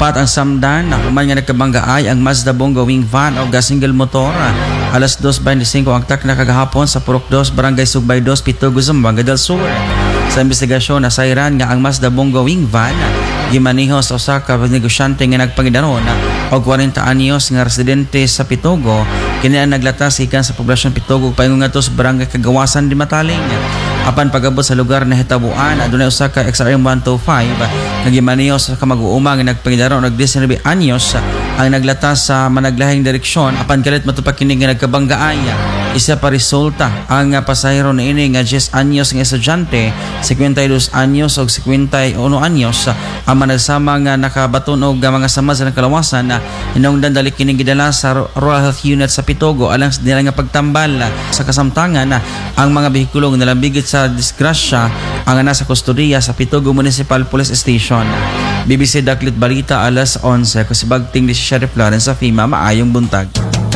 Upat ang samdan na human nga nagkabanggaay ang Mazda Bongo wing van o single motor. Alas 2:25 ang tak na kagahapon sa Purok 2, Barangay Sugbay 2, Pitogo, Zamboanga del Sur. Sa investigasyon, nasayran nga ang Mazda Bongo wing van gimaniho sa usa ka negosyante nga nagpangidaron og 40 anyos nga residente sa Pitogo. Kini ang naglatas ikan sa poblasyon Pitogo paingon ngadto sa Barangay Kagawasan di Mataling. Apan pagabot sa lugar na hitabuan, adunay usa ka XRM 125 nga gimaniho sa kamag-uuma nga nagpangidaron og 19 anyos ang naglatas sa managlahing direksyon. Apan kalit matupad kini nga nagkabanggaay, isa pa resulta ang pasahero na ini nga 10 anyos nga estudyante, 52 anyos ug 51 anyos ang managsama nga nakabaton og mga sama sa kalawasan na hinungdan dali kini gidala sa Rural Health Unit sa Pitogo alang sa nila nga pagtambal sa kasamtangan ang mga behikulo nga nalambigit sa disgrasya ang nasa kustodiya sa Pitogo Municipal Police Station. BBC Daklit Balita alas 11 kusibagting di si Sheriff Lawrence sa FEMA. Maayong buntag.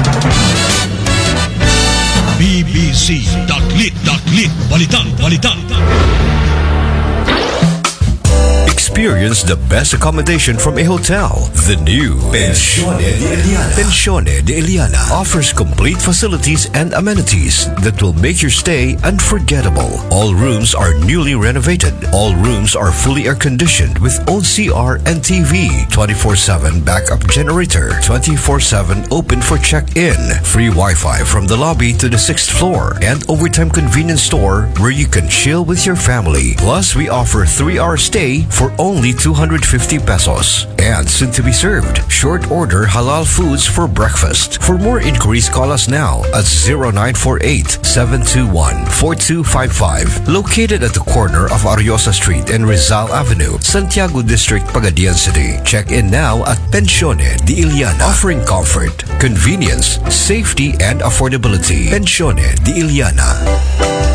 BBC Daklit Balita. Experience the best accommodation from a hotel. The new Pensione de Eliana. Pensione de Eliana offers complete facilities and amenities that will make your stay unforgettable. All rooms are newly renovated. All rooms are fully air-conditioned with own CR and TV, 24/7 backup generator, 24/7 open for check-in, free Wi-Fi from the lobby to the 6th floor, and overtime convenience store where you can chill with your family. Plus, we offer 3-hour stay for only 250 pesos. And soon to be served, short order halal foods for breakfast. For more inquiries, call us now at 0948-721-4255. Located at the corner of Ariosa Street and Rizal Avenue, Santiago District, Pagadian City. Check in now at Pensione de Eliana, offering comfort, convenience, safety, and affordability. Pensione de Eliana.